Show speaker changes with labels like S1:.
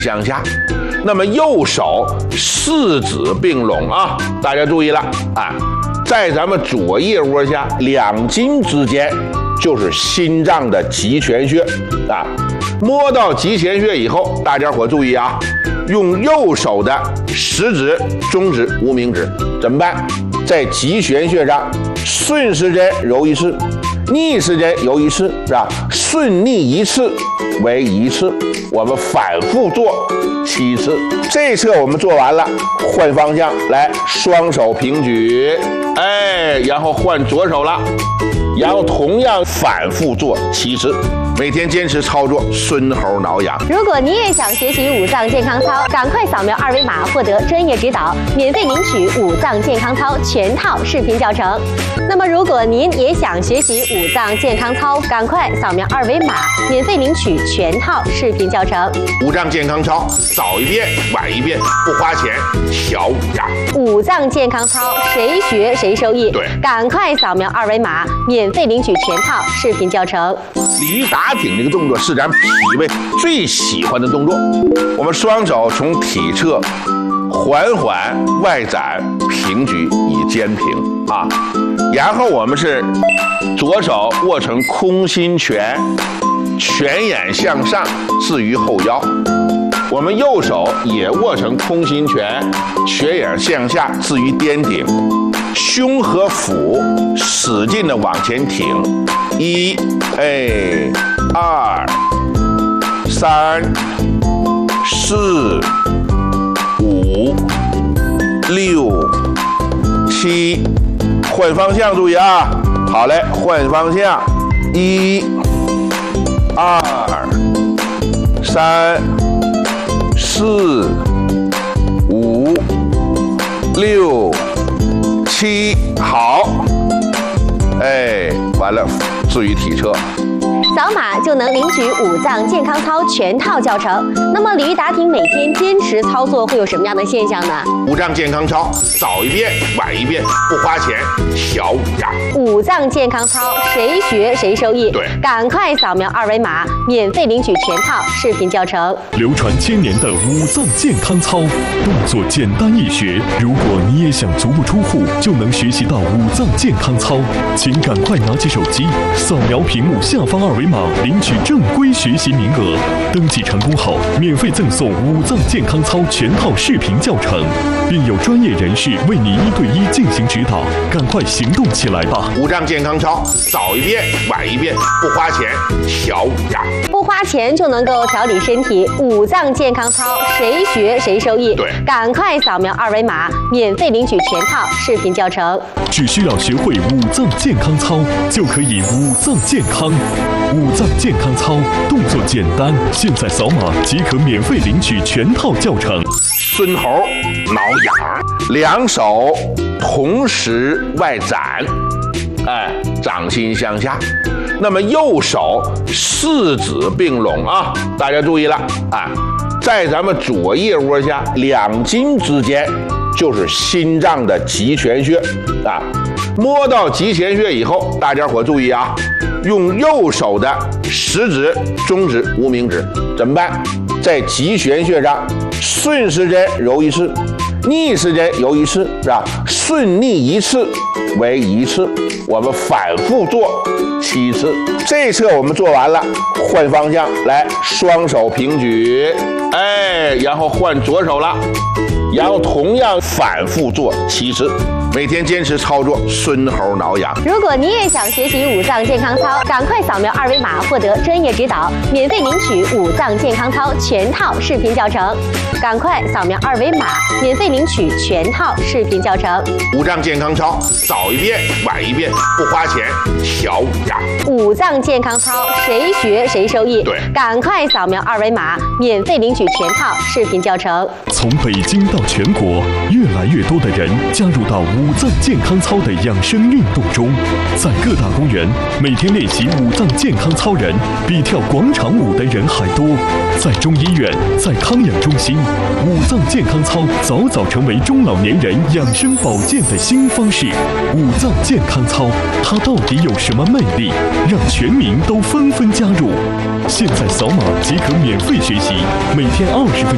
S1: 向下。那么右手四指并拢啊，大家注意了啊，在咱们左腋窝下两筋之间就是心脏的极泉穴啊。摸到极泉穴以后，大家伙注意啊，用右手的食指、中指、无名指怎么办？在极泉穴上顺时针揉一次，逆时针揉一次，是吧？顺逆一次为一次，我们反复做7次。这一侧我们做完了，换方向来，双手平举，哎，然后换左手了，然后同样反复做7次。每天坚持操作，孙猴挠痒。
S2: 如果你也想学习五脏健康操，赶快扫描2维码获得专业指导，免费领取五脏健康操全套视频教程。那么，如果您也想学习五脏健康操，赶快扫描2维码，免费领取全套视频教程。
S1: 五脏健康操，早一遍晚一遍，不花钱，小五脏。
S2: 五脏健康操，谁学谁受益。
S1: 对，
S2: 赶快扫描2维码，免费领取全套视频教程。
S1: 鲤鱼打挺这个动作是咱脾胃最喜欢的动作。我们双手从体侧缓缓外展平举以肩平啊，然后我们是左手握成空心拳，拳眼向上置于后腰。我们右手也握成空心拳，拳眼向下置于颠顶，胸和腹使劲的往前挺。1、2、3、4、5、6、7，换方向注意啊！好嘞，换方向，1、2、3、4、5、6、7，好，哎，完了，置于体侧。
S2: 扫码就能领取五脏健康操全套教程。那么鲤鱼打挺每天坚持操作会有什么样的现象呢？
S1: 五脏健康操，早一遍晚一遍，不花钱，小五脏。
S2: 五脏健康操，谁学谁受益。
S1: 对，
S2: 赶快扫描2维码，免费领取全套视频教程。
S3: 流传千年的五脏健康操，动作简单易学。如果你也想足不出户就能学习到五脏健康操，请赶快拿起手机，扫描屏幕下方2维码，领取正规学习名额。登记成功后，免费赠送五脏健康操全套视频教程，并有专业人士为你1对1进行指导。赶快行动起来吧！
S1: 五脏健康操，早一遍晚一遍，不花钱，小五脏。
S2: 不花钱就能够调理身体，五脏健康操，谁学谁受益。
S1: 对，
S2: 赶快扫描2维码，免费领取全套视频教程。
S3: 只需要学会五脏健康操，就可以五脏健康。五脏健康操动作简单，现在扫码即可免费领取全套教程。
S1: 孙猴挠痒，两手同时外展，哎，掌心向下。那么右手四指并拢啊，大家注意了啊，在咱们左腋窝下两筋之间就是心脏的极泉穴啊。摸到极泉穴以后，大家伙注意啊，用右手的食指、中指、无名指怎么办？在极泉穴上顺时针揉一次，逆时针揉一次，是吧？顺逆一次为一次，我们反复做7次。这一侧我们做完了，换方向来，双手平举，哎，然后换左手了，然后同样反复做7次。每天坚持操作，孙猴挠痒。
S2: 如果你也想学习五脏健康操，赶快扫描2维码获得专业指导，免费领取五脏健康操全套视频教程。赶快扫描2维码，免费领取全套视频教程。
S1: 五脏健康操，早一遍晚一遍，不花钱，小五脏。
S2: 五脏健康操，谁学谁受益。
S1: 对，
S2: 赶快扫描2维码，免费领取全套视频教程。
S3: 从北京到全国，越来越多的人加入到五脏健康操的养生运动中，在各大公园，每天练习五脏健康操人比跳广场舞的人还多。在中医院，在康养中心，五脏健康操早早成为中老年人养生保健的新方式。五脏健康操，它到底有什么魅力，让全民都纷纷加入？现在扫码即可免费学习，每天20分